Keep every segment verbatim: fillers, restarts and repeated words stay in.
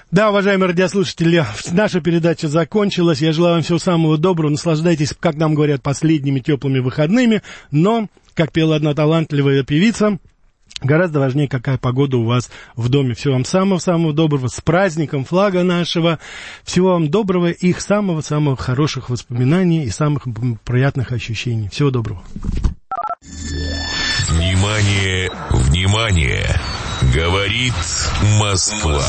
Да, уважаемые радиослушатели, наша передача закончилась. Я желаю вам всего самого доброго. Наслаждайтесь, как нам говорят, последними теплыми выходными. Но, как пела одна талантливая певица, гораздо важнее, какая погода у вас в доме. Всего вам самого-самого доброго. С праздником флага нашего. Всего вам доброго, их самого-самого хороших воспоминаний и самых приятных ощущений. Всего доброго. Внимание, внимание! Говорит Москва.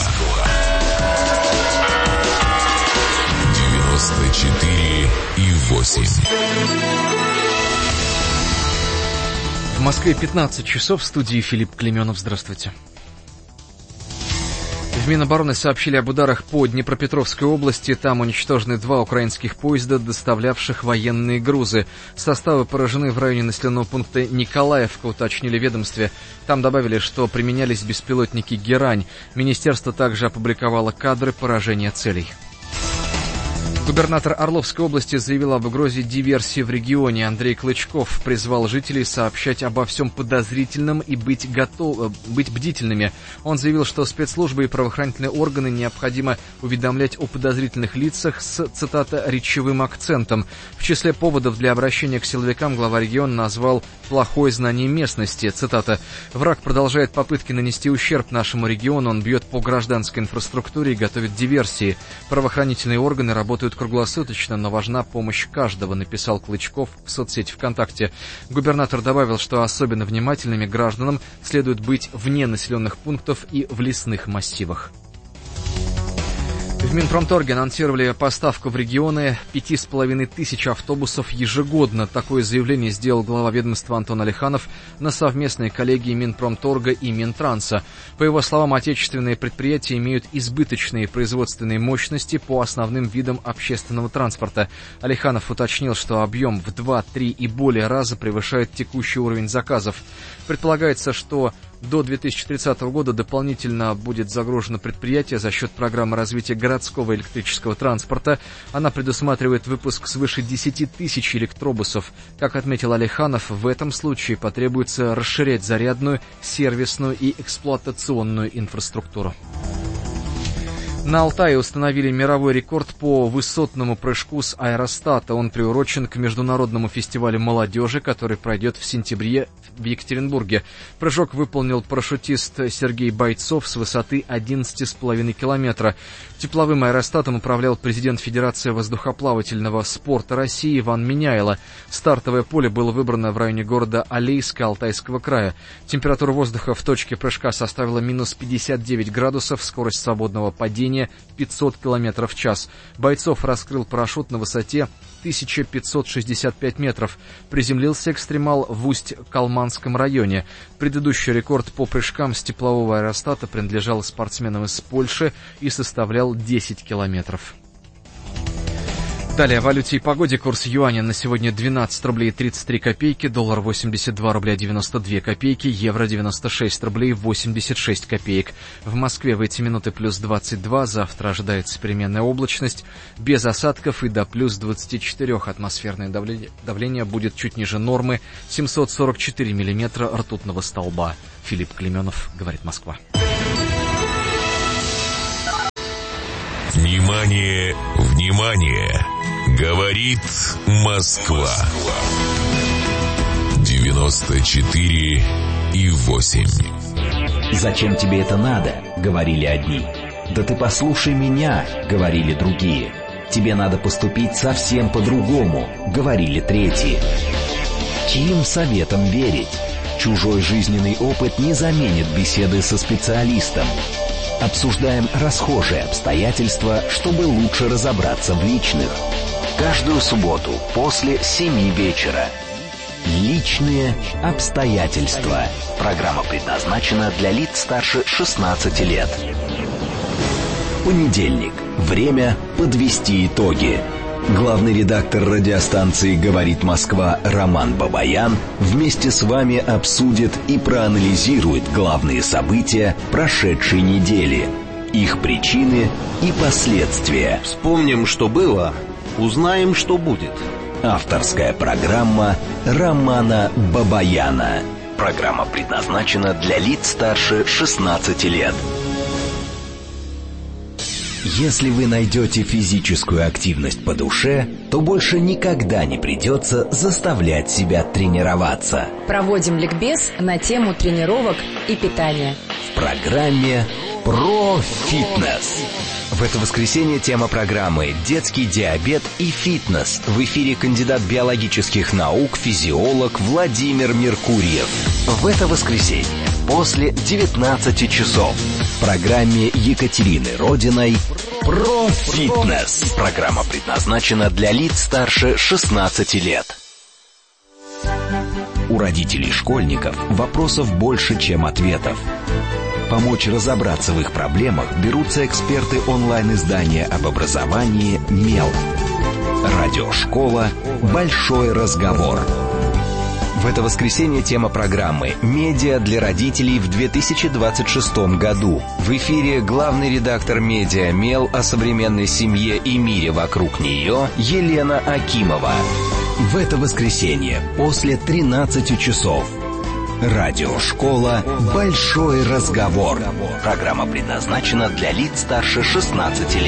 девяносто четыре и восемь. В Москве пятнадцать часов, в студии Филипп Клименов. Здравствуйте. В Минобороны сообщили об ударах по Днепропетровской области. Там уничтожены два украинских поезда, доставлявших военные грузы. Составы поражены в районе населенного пункта Николаевка, уточнили в ведомстве. Там добавили, что применялись беспилотники «Герань». Министерство также опубликовало кадры поражения целей. Губернатор Орловской области заявил об угрозе диверсии в регионе. Андрей Клычков призвал жителей сообщать обо всем подозрительном и быть, готов... быть бдительными. Он заявил, что спецслужбы и правоохранительные органы необходимо уведомлять о подозрительных лицах с, цитата, «речевым акцентом». В числе поводов для обращения к силовикам глава региона назвал плохое знание местности. Цитата: «Враг продолжает попытки нанести ущерб нашему региону. Он бьет по гражданской инфраструктуре и готовит диверсии. Правоохранительные органы работают круглосуточно, но важна помощь каждого», написал Клычков в соцсети ВКонтакте. Губернатор добавил, что особенно внимательными гражданам следует быть вне населенных пунктов и в лесных массивах. В Минпромторге анонсировали поставку в регионы пяти с половиной тысяч автобусов ежегодно. Такое заявление сделал глава ведомства Антон Алиханов на совместной коллегии Минпромторга и Минтранса. По его словам, отечественные предприятия имеют избыточные производственные мощности по основным видам общественного транспорта. Алиханов уточнил, что объем в два-три и более раза превышает текущий уровень заказов. Предполагается, что до две тысячи тридцатого года дополнительно будет загружено предприятие за счет программы развития городского электрического транспорта. Она предусматривает выпуск свыше десяти тысяч электробусов. Как отметил Алиханов, в этом случае потребуется расширять зарядную, сервисную и эксплуатационную инфраструктуру. На Алтае установили мировой рекорд по высотному прыжку с аэростата. Он приурочен к международному фестивалю молодежи, который пройдет в сентябре в Екатеринбурге. Прыжок выполнил парашютист Сергей Бойцов с высоты одиннадцать с половиной километра. Тепловым аэростатом управлял президент Федерации воздухоплавательного спорта России Иван Меняйло. Стартовое поле было выбрано в районе города Алейска Алтайского края. Температура воздуха в точке прыжка составила минус пятьдесят девять градусов, скорость свободного падения пятьсот километров в час. Бойцов раскрыл парашют на высоте тысяча пятьсот шестьдесят пять метров. Приземлился экстремал в Усть-Калманском районе. Предыдущий рекорд по прыжкам с теплового аэростата принадлежал спортсменам из Польши и составлял десять километров. Далее о валюте и погоде. Курс юаня на сегодня двенадцать рублей тридцать три копейки, доллар восемьдесят два рубля девяносто две копейки, евро девяносто шесть рублей восемьдесят шесть копеек. В Москве в эти минуты плюс двадцать два, завтра ожидается переменная облачность, без осадков и до плюс двадцати четырёх. Атмосферное давление, давление будет чуть ниже нормы, семьсот сорок четыре миллиметра ртутного столба. Филипп Клименов, говорит Москва. Внимание, внимание! Говорит Москва. девяносто четыре и восемь. «Зачем тебе это надо?» — говорили одни. «Да ты послушай меня!» — говорили другие. «Тебе надо поступить совсем по-другому!» — говорили третьи. Чьим советам верить? Чужой жизненный опыт не заменит беседы со специалистом. Обсуждаем расхожие обстоятельства, чтобы лучше разобраться в личных. Каждую субботу после семи вечера. Личные обстоятельства. Программа предназначена для лиц старше шестнадцати лет. Понедельник. Время подвести итоги. Главный редактор радиостанции «Говорит Москва» Роман Бабаян вместе с вами обсудит и проанализирует главные события прошедшей недели, их причины и последствия. Вспомним, что было, узнаем, что будет. Авторская программа Романа Бабаяна. Программа предназначена для лиц старше шестнадцати лет. Если вы найдете физическую активность по душе, то больше никогда не придется заставлять себя тренироваться. Проводим ликбез на тему тренировок и питания. В программе «Про фитнес». В это воскресенье тема программы «Детский диабет и фитнес». В эфире кандидат биологических наук, физиолог Владимир Меркурьев. В это воскресенье после девятнадцати часов в программе Екатерины Родиной «Про фитнес». Программа предназначена для лиц старше шестнадцати лет. У родителей школьников вопросов больше, чем ответов. Помочь разобраться в их проблемах берутся эксперты онлайн-издания об образовании «Мел». Радиошкола «Большой разговор». В это воскресенье тема программы «Медиа для родителей в две тысячи двадцать шестом году». В эфире главный редактор медиа «Мел» о современной семье и мире вокруг нее Елена Акимова. В это воскресенье после тринадцати часов. Радиошкола «Большой разговор». Программа предназначена для лиц старше шестнадцати лет.